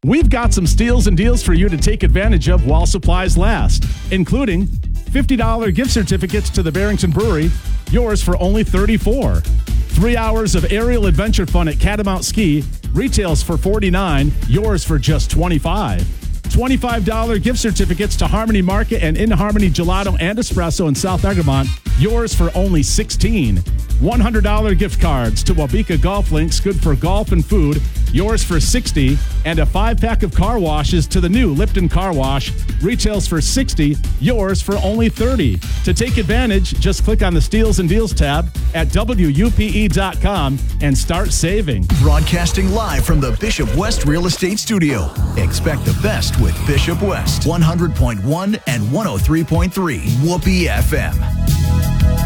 We've got some steals and deals for you to take advantage of while supplies last, including $50 gift certificates to the Barrington Brewery, yours for only $34. 3 hours of aerial adventure fun at Catamount Ski, retails for $49, yours for just $25. $25 gift certificates to Harmony Market and In Harmony Gelato and Espresso in South Egremont, yours for only $16. $100 gift cards to Wabika Golf Links, good for golf and food, yours for $60. And a 5-pack of car washes to the new Lipton Car Wash, retails for $60, yours for only $30. To take advantage, just click on the Steals and Deals tab at WUPE.com and start saving. Broadcasting live from the Bishop West Real Estate Studio. Expect the best with Bishop West, 100.1 and 103.3 Whoopee FM.